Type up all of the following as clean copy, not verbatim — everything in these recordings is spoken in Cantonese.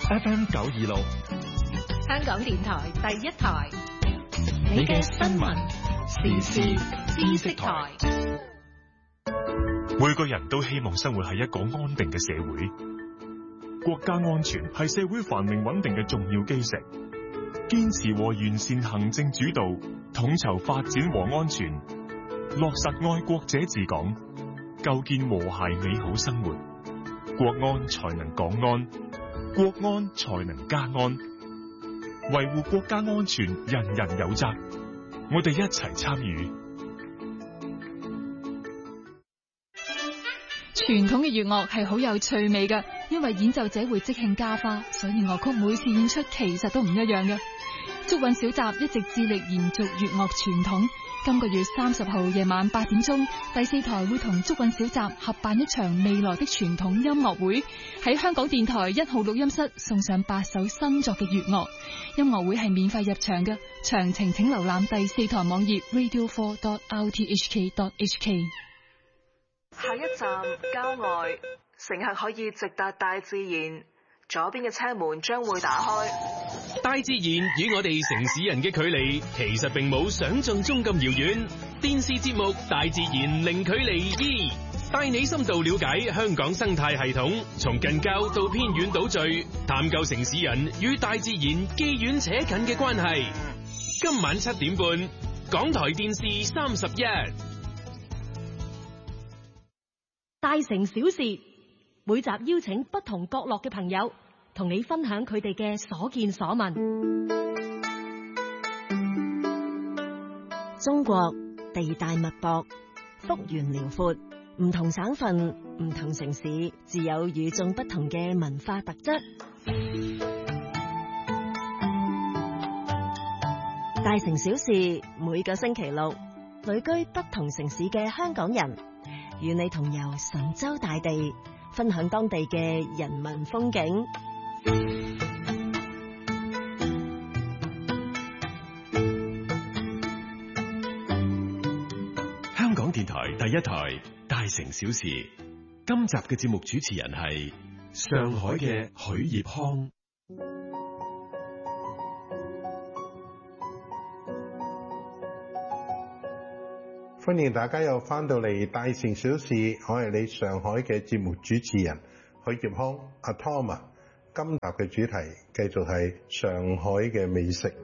FM 926， 香港電台第一台， 你嘅新聞時事知識台。 每個人都希望生活喺一個安定嘅社會，國家安全係社會繁榮穩定嘅重要基石。堅持和完善行政主導，統籌發展和安全，落實愛國者治港，構建和諧美好生活，國安才能港安，國安才能家安。維護國家安全，人人有責，我哋一齊參與。 傳統嘅粵樂係好有趣味嘅，因為演奏者會即興加花，所以樂曲每次演出其實都唔一樣嘅。竹韻小集一直致力延續粵樂傳統，今個月30號夜晚8點鐘，第4台會同竹韻小集合辦一場未來的傳統音樂會，喺香港電台1號錄音室送上8首新作嘅粵樂。音樂會係免費入場嘅，詳情請瀏覽第4台網頁 radio4.rthk.hk。 下一站郊外，乘客可以直達大自然，左邊嘅車門將會打開。 大自然與我哋城市人嘅距離其實並冇想象中咁遙遠。電視節目《大自然零距離2》帶你深度了解香港生態系統，從近郊到偏遠島嶼，探究城市人與大自然既遠且近嘅關係。今晚7點半，港台電視31。 大城小事，每集邀請不同角落嘅朋友，同你分享佢哋嘅所見所聞。中國地大物博，幅員遼闊，唔同省份、唔同城市，自有與眾不同嘅文化特質。大城小事，每個星期六，旅居不同城市嘅香港人，與你同遊神州大地，分享當地嘅人文風景。 香港電台第一台大城小事，今集嘅節目主持人係上海嘅許業康。 歡迎大家又翻到嚟大城小事，我係你上海嘅節目主持人許業康阿 Tom 啊。今集嘅主題繼續係上海嘅美食。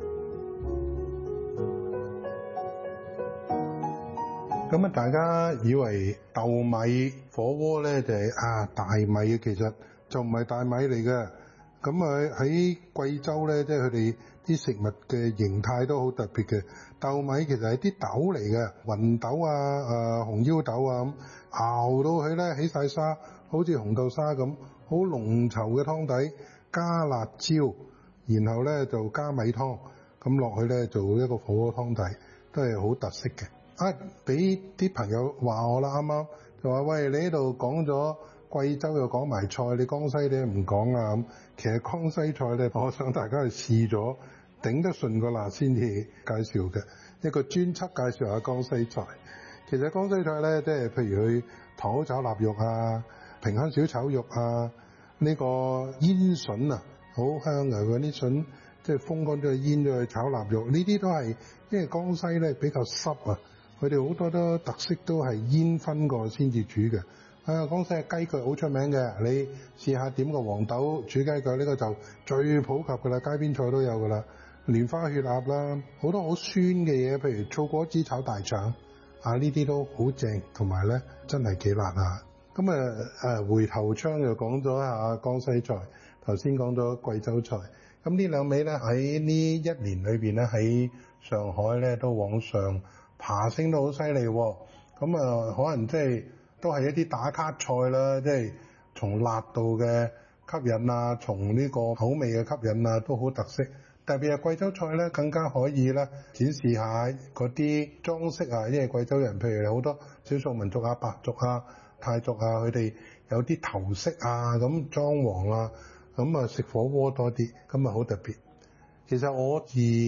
咁啊，大家以為豆米火鍋咧就係大米，其實就唔係大米嚟嘅。咁啊喺貴州咧，即係佢哋啲食物嘅形態都好特別嘅。豆米其實係啲豆嚟嘅，芸豆啊、紅腰豆啊咁，熬到佢咧起晒沙，好似紅豆沙咁，好濃稠嘅湯底，加辣椒，然後咧就加米湯，咁落去咧做一個火鍋湯底，都係好特色嘅。俾啲朋友話我啦，啱啱就話喂，你呢度講咗貴州又講埋菜，你江西你唔講啊咁。其實江西菜咧，我想大家去試咗，頂得順個辣先至介紹嘅一個專輯，介紹下江西菜。其實江西菜咧，即係譬如去糖蒿炒臘肉啊、平香小炒肉啊，呢個煙筍啊，好香嘅嗰啲筍，即係風乾咗去煙咗去炒臘肉，呢啲都係因為江西咧比較濕啊。佢哋好多都特色都係煙燻過先至煮嘅。江西嘅雞腳好出名嘅，你試下點個黃豆煮雞腳，呢個就最普及㗎啦，街邊菜都有㗎啦。蓮花血鴨啦，好多好酸嘅嘢，譬如醋果子炒大腸呢啲都好正，同埋咧真係幾辣啊！咁回頭窗又講咗下江西菜，頭先講咗貴州菜，咁呢兩味咧喺呢一年裏邊咧喺上海咧都往上爬升得好犀利喎。咁可能即係都係一啲打卡菜啦，即係從辣度嘅吸引啊，從呢個口味嘅吸引啊，都好特色。特別係貴州菜咧，更加可以咧展示下嗰啲裝飾啊，因為貴州人譬如好多少數民族啊、白族啊、泰族啊，佢哋有啲頭飾啊，咁裝潢啊，咁食火鍋多啲，咁好特別。其實我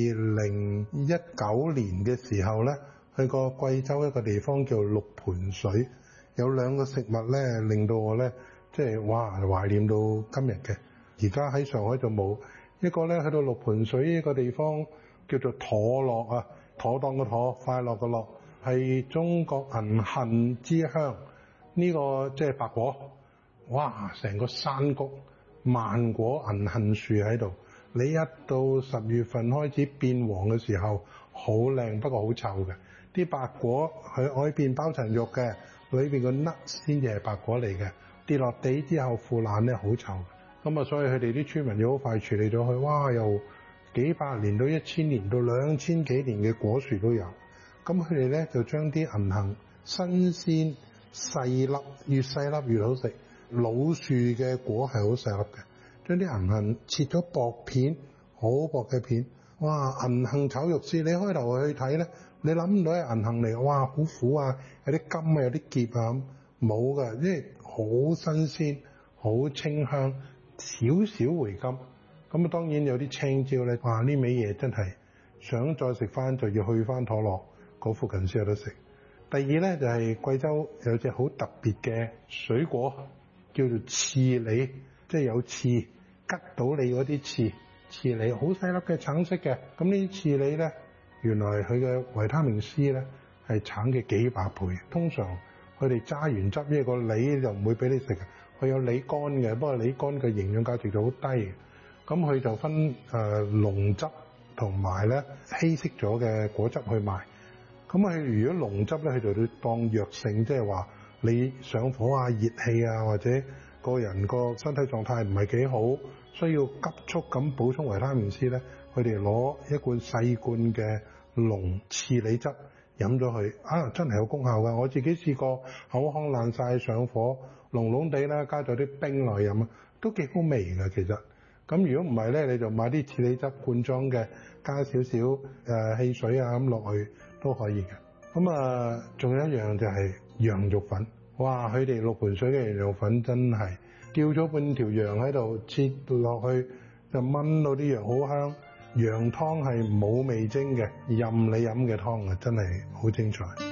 2019年嘅時候咧，去過貴州一個地方叫六盤水，有兩個食物咧令到我咧即係懷念到今日嘅。 而家喺上海就冇。一個咧去到六盤水呢個地方叫做妥樂啊，妥當嘅妥，快樂嘅樂，係中國銀杏之鄉。呢個即係白果，哇！成個山谷萬果銀杏樹喺度。你一到10月份開始變黃嘅時候，好靚，不過好臭嘅。啲白果佢外邊包層肉嘅，裏邊個粒先至係白果嚟嘅。跌落地之後腐爛咧，好臭。咁啊，所以佢哋啲村民要好快處理咗佢。哇！由幾百年到1000年到2000幾年嘅果樹都有。咁佢哋咧就將啲銀杏新鮮細粒，越細粒越好食。老樹嘅果係好細粒嘅。將啲銀杏切咗薄片，好薄嘅片。哇！銀杏炒肉絲，你開頭去睇咧，你諗唔到係銀杏嚟。哇！好苦啊，有啲甘啊，有啲澀啊，冇噶，因為好新鮮，好清香，少少回甘。咁啊，當然有啲青椒咧。哇！呢味嘢真係想再食翻，就要去翻妥樂嗰附近先有得食。第二咧就係貴州有隻好特別嘅水果，叫做刺梨，即係有刺。吉到你嗰啲刺梨好細粒嘅橙色嘅，咁呢啲刺梨咧，原來佢嘅維他命 C 咧係橙嘅幾百倍。通常佢哋揸完汁，因為個梨就唔會俾你食，佢有梨乾嘅，不過梨乾嘅營養價值就好低。咁佢就分濃汁同埋咧稀釋咗嘅果汁去賣。咁佢如果濃汁咧，佢就要當藥性，即係話你上火啊、熱氣啊，或者個人個身體狀態唔係幾好，需要急速咁補充維他命 C 咧，佢哋攞一罐細罐嘅濃刺梨汁飲咗佢，啊真係有功效㗎！我自己試過口腔爛晒、上火、濃濃地啦，加咗啲冰落去飲啊，都幾好味㗎其實。咁如果唔係咧，你就買啲刺梨汁罐裝嘅，加少少汽水啊咁落去都可以嘅。咁啊，仲有一樣就係羊肉粉。哇！佢哋六盤水嘅羊肉粉真係吊咗半條羊喺度，切落去就炆到啲羊好香。羊湯係冇味精嘅，任你飲嘅湯啊，真係好精彩。